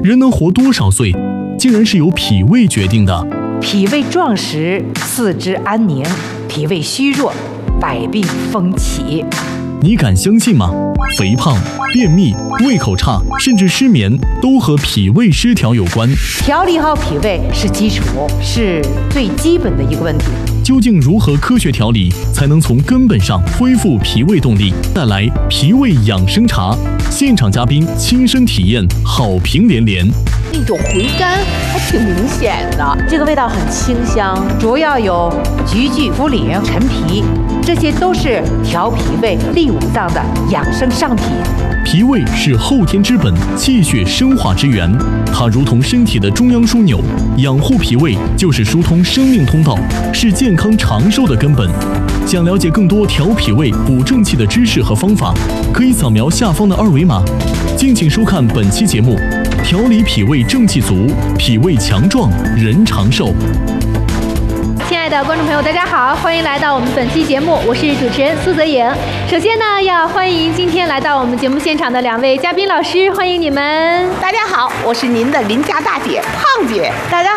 人能活多少岁，竟然是由脾胃决定的。 脾胃壮实，四肢安宁；脾胃虚弱，百病风起。 你敢相信吗？肥胖、便秘、胃口差，甚至失眠，都和脾胃失调有关。 调理好脾胃是基础，是最基本的一个问题。 究竟如何科学调理，才能从根本上恢复脾胃动力？带来脾胃养生茶，现场嘉宾亲身体验，好评连连。 那种回甘还挺明显的， 这个味道很清香，主要有菊苣、茯苓、陈皮，这些都是调脾胃、利五脏的养生上品。 脾胃是后天之本，气血生化之源，它如同身体的中央枢纽，养护脾胃就是疏通生命通道，是健康长寿的根本。想了解更多调脾胃、补正气的知识和方法，可以扫描下方的二维码。敬请收看本期节目，调理脾胃正气足，脾胃强壮人长寿。 亲爱的观众朋友，大家好，欢迎来到我们本期节目，我是主持人苏泽颖。首先呢，要欢迎今天来到我们节目现场的2位嘉宾老师，欢迎你们。 大家好，我是您的邻家大姐胖姐。 大家